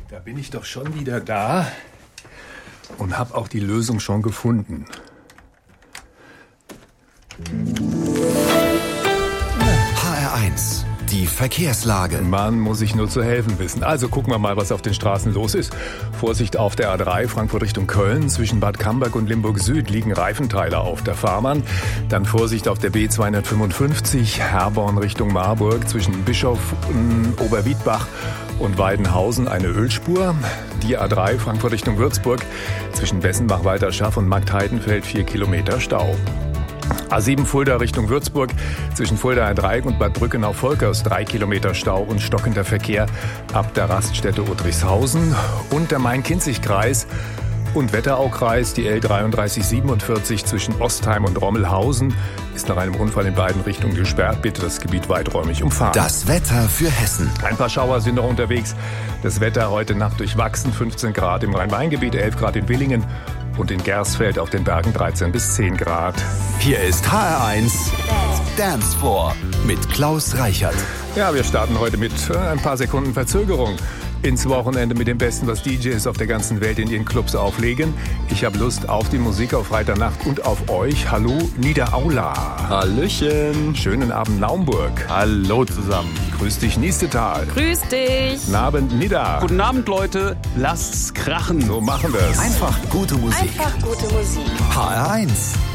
Da bin ich doch schon wieder da und habe auch die Lösung schon gefunden. HR1, die Verkehrslage. Mann, muss ich nur zu helfen wissen. Also gucken wir mal, was auf den Straßen los ist. Vorsicht auf der A3, Frankfurt Richtung Köln. Zwischen Bad Camberg und Limburg Süd liegen Reifenteile auf der Fahrbahn. Dann Vorsicht auf der B255, Herborn Richtung Marburg. Zwischen Bischof, Oberwiedbach und Weidenhausen eine Ölspur. Die A3, Frankfurt Richtung Würzburg. Zwischen Bessenbach, Walterschaff und Marktheidenfeld 4 Kilometer Stau. A7 Fulda Richtung Würzburg, zwischen Fuldaer Dreieck und Bad Brückenau-Volkers 3 Kilometer Stau und stockender Verkehr ab der Raststätte Udrickhausen und der Main-Kinzig-Kreis und Wetteraukreis, die L3347 zwischen Ostheim und Rommelhausen ist nach einem Unfall in beiden Richtungen gesperrt. Bitte das Gebiet weiträumig umfahren. Das Wetter für Hessen. Ein paar Schauer sind noch unterwegs. Das Wetter heute Nacht durchwachsen, 15 Grad im Rhein-Main-Gebiet, 11 Grad in Willingen und in Gersfeld auf den Bergen 13 bis 10 Grad. Hier ist HR1 Dance Floor mit Klaus Reichert. Ja, wir starten heute mit ein paar Sekunden Verzögerung ins Wochenende mit dem Besten, was DJs auf der ganzen Welt in ihren Clubs auflegen. Ich habe Lust auf die Musik auf Freitagnacht und auf euch. Hallo Niederaula. Hallöchen. Schönen Abend Naumburg. Hallo zusammen. Grüß dich Niestetal. Grüß dich. Guten Abend Nidda. Guten Abend Leute, lasst's krachen. So machen wir's. Einfach gute Musik. Einfach gute Musik. HR1